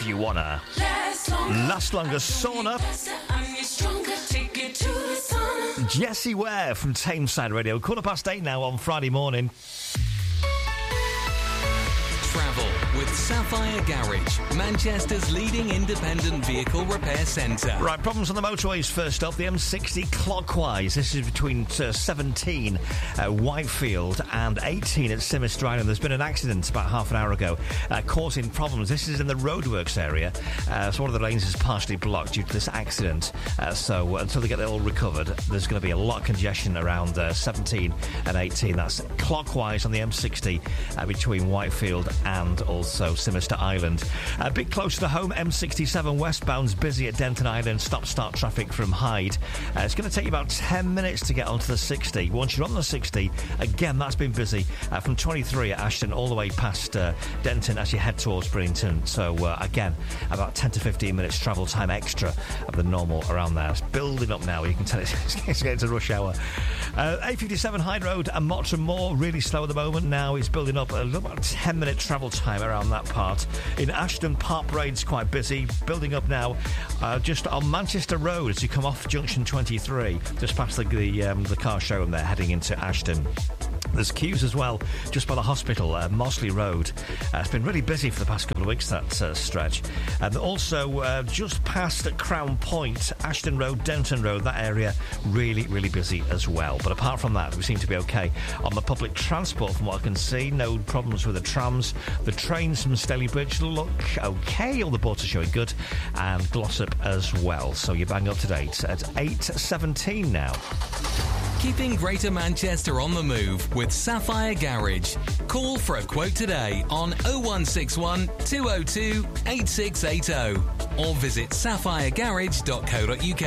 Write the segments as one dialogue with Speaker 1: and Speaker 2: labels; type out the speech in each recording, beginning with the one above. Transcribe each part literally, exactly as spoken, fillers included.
Speaker 1: If You Wanna. Last Longer, Sauna. Jessie Ware from Tameside Radio. Quarter past eight now on Friday morning.
Speaker 2: Travel with Sapphire Garage, Manchester's leading independent vehicle repair centre.
Speaker 1: Right, problems on the motorways first up. The M sixty clockwise. This is between uh, seventeen uh, Whitefield and eighteen at Simister Island. There's been an accident about half an hour ago uh, causing problems. This is in the roadworks area. Uh, so one of the lanes is partially blocked due to this accident. Uh, so uh, until they get it all recovered, there's going to be a lot of congestion around uh, seventeen and eighteen. That's clockwise on the M sixty uh, between Whitefield and also Simister Island. A bit closer to home, M sixty-seven westbound's busy at Denton Island. Stop-start traffic from Hyde. Uh, it's going to take you about ten minutes to get onto the sixty. Once you're on the sixty, again, that's been busy uh, from twenty-three at Ashton all the way past uh, Denton as you head towards Bridlington. So, uh, again, about ten to fifteen minutes travel time extra of the normal around there. It's building up now. You can tell it's, it's getting to rush hour. Uh, A fifty-seven Hyde Road and Mottram Moor, really slow at the moment. Now it's building up a, about a ten minute travel time around that part. In Ashton, Park Parade's quite busy, building up now uh, just on Manchester Road as you come off Junction twenty-three, just past the the, um, the car showroom there, heading into Ashton. There's queues as well just by the hospital, uh, Mosley Road. Uh, it's been really busy for the past couple of weeks, that uh, stretch. And also uh, just past at Crown Point, Ashton Road, Denton Road, that area really, really busy as well. But apart from that, we seem to be okay on the public transport from what I can see. No problems with the trams. The trains from Stalybridge look okay. All the boards are showing good. And Glossop as well. So you're bang up to date at eight seventeen now.
Speaker 2: Keeping Greater Manchester on the move with Sapphire Garage. Call for a quote today on oh one six one, two oh two, eight six eight oh or visit sapphire garage dot co dot uk.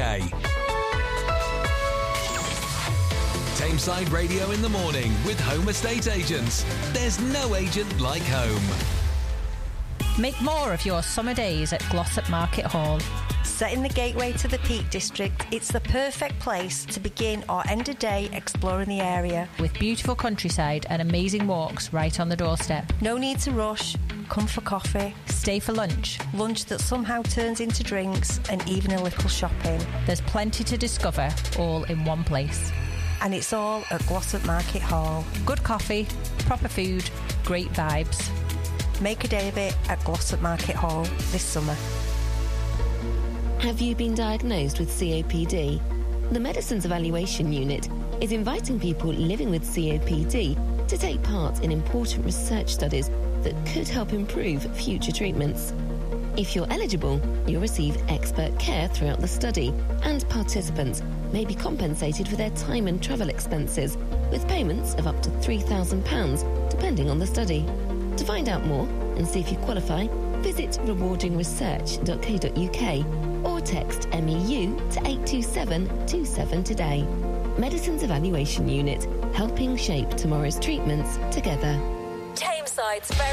Speaker 2: Tameside Radio in the morning with Home Estate Agents. There's no agent like home.
Speaker 3: Make more of your summer days at Glossop Market Hall.
Speaker 4: Set in the gateway to the Peak District, it's the perfect place to begin or end a day exploring the area.
Speaker 3: With beautiful countryside and amazing walks right on the doorstep.
Speaker 4: No need to rush. Come for coffee.
Speaker 3: Stay for lunch.
Speaker 4: Lunch that somehow turns into drinks and even a little shopping.
Speaker 3: There's plenty to discover, all in one place.
Speaker 4: And it's all at Glossop Market Hall.
Speaker 3: Good coffee, proper food, great vibes.
Speaker 4: Make a day of it at Glossop Market Hall this summer.
Speaker 5: Have you been diagnosed with C O P D? The Medicines Evaluation Unit is inviting people living with C O P D to take part in important research studies that could help improve future treatments. If you're eligible, you'll receive expert care throughout the study, and participants may be compensated for their time and travel expenses, with payments of up to three thousand pounds, depending on the study. To find out more and see if you qualify, visit rewarding research dot co dot uk or text M E U to eight two seven two seven today. Medicines Evaluation Unit, helping shape tomorrow's treatments together.
Speaker 6: Tameside's very